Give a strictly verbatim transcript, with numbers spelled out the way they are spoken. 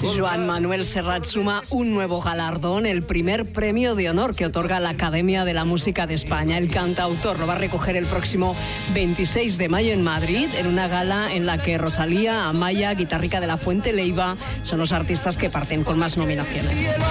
Joan Manuel Serrat suma un nuevo galardón, el primer premio de honor que otorga la Academia de la Música de España. El cantautor lo va a recoger el próximo veintiséis de mayo en Madrid, en una gala en la que Rosalía, Amaya, Guitarrica de la Fuente, Leiva son los artistas que parten con más nominaciones.